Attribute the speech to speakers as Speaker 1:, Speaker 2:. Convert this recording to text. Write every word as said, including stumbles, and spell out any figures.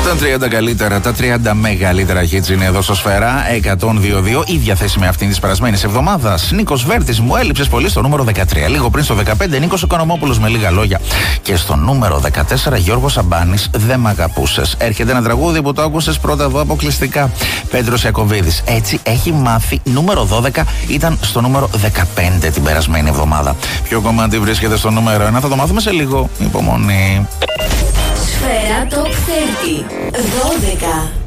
Speaker 1: Τα τριάντα καλύτερα, τα τριάντα μεγαλύτερα hits είναι εδώ στο Σφαίρα εκατόν δύο κόμμα δύο. Ίδια θέση με αυτήν τη περασμένη εβδομάδα. Νίκος Βέρτης, μου έλειψες πολύ, στο νούμερο δεκατρία. Λίγο πριν στο δεκαπέντε, Νίκος Οικονομόπουλος με λίγα λόγια. Και στο νούμερο δεκατέσσερα, Γιώργος Αμπάνης, δεν μ' αγαπούσες. Έρχεται ένα τραγούδι που το άκουσες πρώτα εδώ αποκλειστικά. Πέτρος Ιακωβίδης, έτσι έχει μάθει. Νούμερο δώδεκα ήταν στο νούμερο δεκαπέντε την περασμένη εβδομάδα. Ποιο κομμάτι βρίσκεται στο νούμερο ένα, θα το μάθουμε σε λίγο. Υπομονή.
Speaker 2: Σφαίρα Top τριάντα δώδεκα.